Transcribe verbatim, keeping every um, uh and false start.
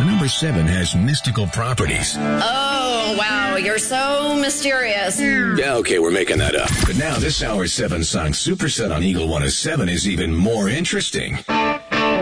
The number seven has mystical properties. Oh, wow, you're so mysterious. Yeah, okay, we're making that up. But now this hour's seven song superset on Eagle one oh seven is even more interesting.